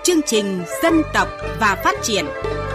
chương trình Dân tộc và Phát triển.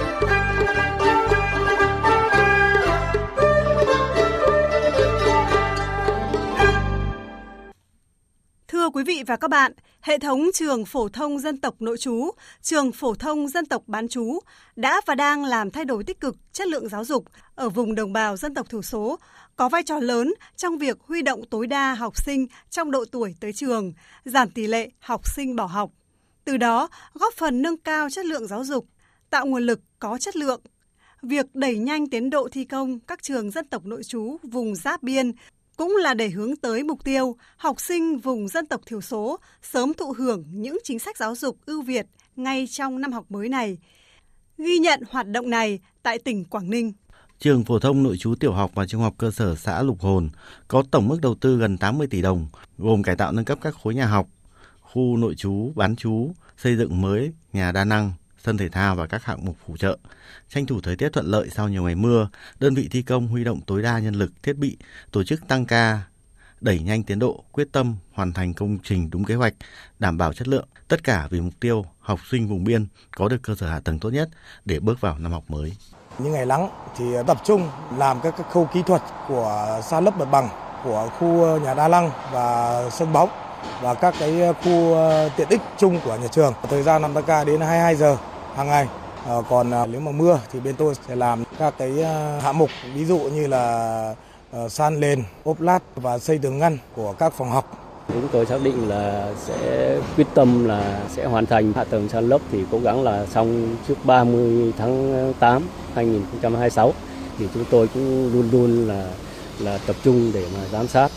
Thưa quý vị và các bạn, hệ thống trường phổ thông dân tộc nội trú, trường phổ thông dân tộc bán trú đã và đang làm thay đổi tích cực chất lượng giáo dục ở vùng đồng bào dân tộc thiểu số, có vai trò lớn trong việc huy động tối đa học sinh trong độ tuổi tới trường, giảm tỷ lệ học sinh bỏ học. Từ đó, góp phần nâng cao chất lượng giáo dục, tạo nguồn lực có chất lượng. Việc đẩy nhanh tiến độ thi công các trường dân tộc nội trú vùng giáp biên cũng là để hướng tới mục tiêu học sinh vùng dân tộc thiểu số sớm thụ hưởng những chính sách giáo dục ưu việt ngay trong năm học mới này. Ghi nhận hoạt động này tại tỉnh Quảng Ninh. Trường phổ thông nội trú tiểu học và trung học cơ sở xã Lục Hồn có tổng mức đầu tư gần 80 tỷ đồng, gồm cải tạo nâng cấp các khối nhà học, khu nội trú, bán trú, xây dựng mới nhà đa năng, sân thể thao và các hạng mục phụ trợ. Tranh thủ thời tiết thuận lợi sau nhiều ngày mưa, đơn vị thi công huy động tối đa nhân lực, thiết bị, tổ chức tăng ca, đẩy nhanh tiến độ, quyết tâm hoàn thành công trình đúng kế hoạch, đảm bảo chất lượng. Tất cả vì mục tiêu học sinh vùng biên có được cơ sở hạ tầng tốt nhất để bước vào năm học mới. Những ngày nắng thì tập trung làm các khâu kỹ thuật của san lấp mặt bằng của khu nhà đa năng và sân bóng và các cái khu tiện ích chung của nhà trường. Thời gian làm tăng ca đến 22 giờ hàng ngày. Còn nếu mà mưa thì bên tôi sẽ làm các cái hạng mục, ví dụ như là san nền, ốp lát và xây tường ngăn của các phòng học. Chúng tôi xác định là sẽ quyết tâm là sẽ hoàn thành hạ tầng san lấp thì cố gắng là xong trước 30 tháng 8 2026. Thì chúng tôi cũng luôn luôn là tập trung để mà giám sát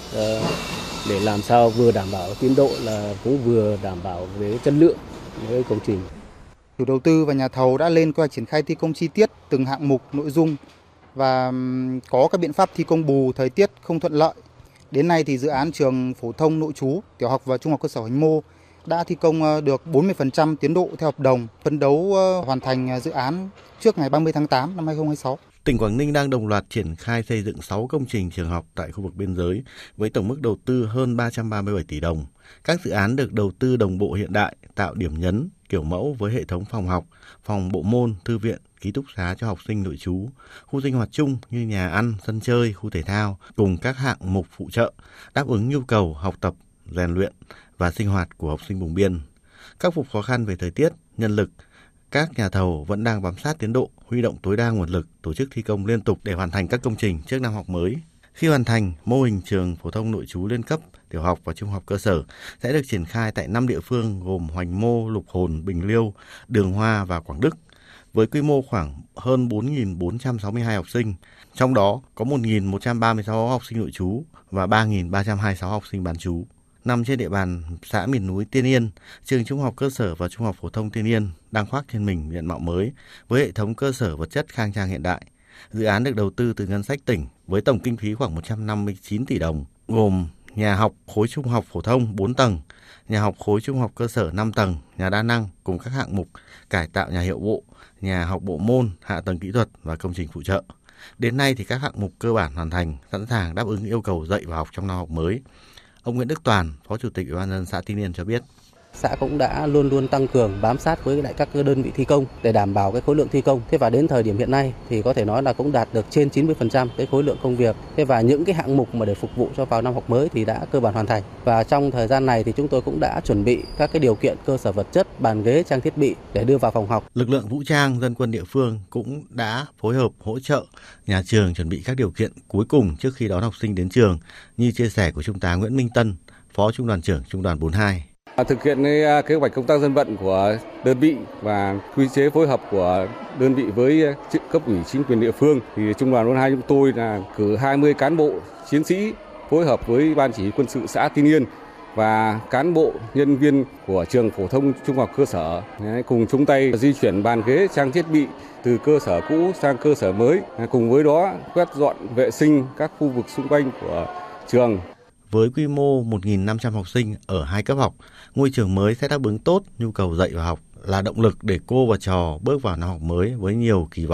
để làm sao vừa đảm bảo tiến độ là cũng vừa đảm bảo về chất lượng với công trình. Chủ đầu tư và nhà thầu đã lên kế hoạch triển khai thi công chi tiết từng hạng mục nội dung và có các biện pháp thi công bù thời tiết không thuận lợi. Đến nay thì dự án trường phổ thông nội trú, tiểu học và trung học cơ sở Hoành Mô đã thi công được 40% tiến độ theo hợp đồng, phấn đấu hoàn thành dự án trước ngày 30 tháng 8 năm 2026. Tỉnh Quảng Ninh đang đồng loạt triển khai xây dựng 6 công trình trường học tại khu vực biên giới với tổng mức đầu tư hơn 337 tỷ đồng. Các dự án được đầu tư đồng bộ hiện đại, tạo điểm nhấn, kiểu mẫu với hệ thống phòng học, phòng bộ môn, thư viện, ký túc xá cho học sinh nội trú, khu sinh hoạt chung như nhà ăn, sân chơi, khu thể thao cùng các hạng mục phụ trợ đáp ứng nhu cầu học tập, rèn luyện và sinh hoạt của học sinh vùng biên. Khắc phục khó khăn về thời tiết, nhân lực, các nhà thầu vẫn đang bám sát tiến độ, huy động tối đa nguồn lực, tổ chức thi công liên tục để hoàn thành các công trình trước năm học mới. Khi hoàn thành, mô hình trường phổ thông nội trú liên cấp, tiểu học và trung học cơ sở sẽ được triển khai tại 5 địa phương gồm Hoành Mô, Lục Hồn, Bình Liêu, Đường Hoa và Quảng Đức, với quy mô khoảng hơn 4.462 học sinh, trong đó có 1.136 học sinh nội trú và 3.326 học sinh bán trú. Nằm trên địa bàn xã miền núi Tiên Yên, trường trung học cơ sở và trung học phổ thông Tiên Yên đang khoác trên mình diện mạo mới với hệ thống cơ sở vật chất khang trang hiện đại. Dự án được đầu tư từ ngân sách tỉnh với tổng kinh phí khoảng 159 tỷ đồng, gồm nhà học khối trung học phổ thông 4 tầng, nhà học khối trung học cơ sở 5 tầng, nhà đa năng cùng các hạng mục cải tạo nhà hiệu bộ, nhà học bộ môn, hạ tầng kỹ thuật và công trình phụ trợ. Đến nay thì các hạng mục cơ bản hoàn thành, sẵn sàng đáp ứng yêu cầu dạy và học trong năm học mới. Ông Nguyễn Đức Toàn, Phó Chủ tịch Ủy ban nhân dân xã Tiên Yên cho biết. Xã cũng đã luôn luôn tăng cường bám sát với lại các đơn vị thi công để đảm bảo cái khối lượng thi công. Thế và đến thời điểm hiện nay thì có thể nói là cũng đạt được trên 90% cái khối lượng công việc. Thế và những cái hạng mục mà để phục vụ cho vào năm học mới thì đã cơ bản hoàn thành. Và trong thời gian này thì chúng tôi cũng đã chuẩn bị các cái điều kiện cơ sở vật chất, bàn ghế, trang thiết bị để đưa vào phòng học. Lực lượng vũ trang, dân quân địa phương cũng đã phối hợp hỗ trợ nhà trường chuẩn bị các điều kiện cuối cùng trước khi đón học sinh đến trường, như chia sẻ của Trung tá Nguyễn Minh Tân, Phó Trung đoàn trưởng Trung đoàn 42. Thực hiện kế hoạch công tác dân vận của đơn vị và quy chế phối hợp của đơn vị với cấp ủy chính quyền địa phương thì Trung đoàn 42 chúng tôi là cử 20 cán bộ chiến sĩ phối hợp với ban chỉ huy quân sự xã Tiên Yên và cán bộ nhân viên của trường phổ thông trung học cơ sở cùng chung tay di chuyển bàn ghế, trang thiết bị từ cơ sở cũ sang cơ sở mới, cùng với đó quét dọn vệ sinh các khu vực xung quanh của trường. Với quy mô 1.500 học sinh ở 2 cấp học, ngôi trường mới sẽ đáp ứng tốt nhu cầu dạy và học, là động lực để cô và trò bước vào năm học mới với nhiều kỳ vọng.